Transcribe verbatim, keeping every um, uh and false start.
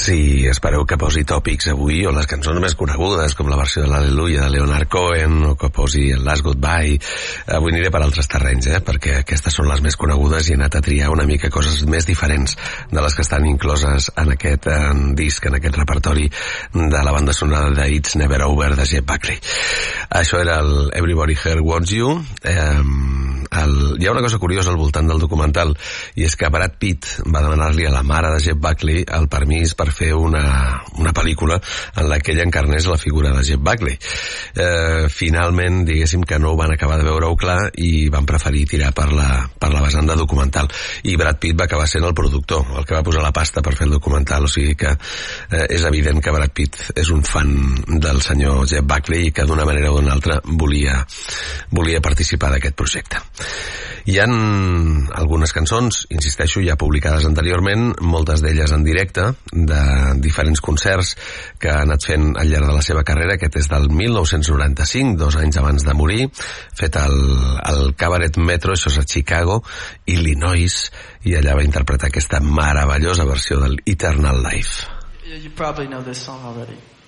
Si espereu que posi tòpics avui, o les cançons més conegudes, com la versió de l'Al·leluia de Leonard Cohen, o que posi el Last Goodbye, avui aniré per altres terrenys, eh? perquè aquestes són les més conegudes i he anat a triar una mica coses més diferents de les que estan incloses en aquest eh, disc, en aquest repertori de la banda sonora de It's Never Over de Jeff Buckley. Això era el Everybody Here Wants You. Eh, el... Hi ha una cosa curiosa al voltant del documental, i és que Brad Pitt va demanar-li a la mare de Jeff Buckley el permís per fer una, una pel·lícula en la que ella encarnés la figura de Jeff Buckley. Eh, finalment, diguéssim que no ho van acabar de veure-ho clar i van preferir tirar per la, per la vessant de documental. I Brad Pitt va acabar sent el productor, el que va posar la pasta per fer el documental, o sigui que eh, és evident que Brad Pitt és un fan del senyor Jeff Buckley i que d'una manera o d'una altra volia, volia participar d'aquest projecte. Hi ha algunes cançons, insisteixo, ja publicades anteriorment, moltes d'elles en directe, de diferents concerts que ha anat fent al llarg de la seva carrera. Aquest és del mil nou-cents noranta-cinc, dos anys abans de morir, fet al, al Cabaret Metro, això és a Chicago, Illinois, i allà va interpretar aquesta meravellosa versió del Eternal Life. You probably know this song already.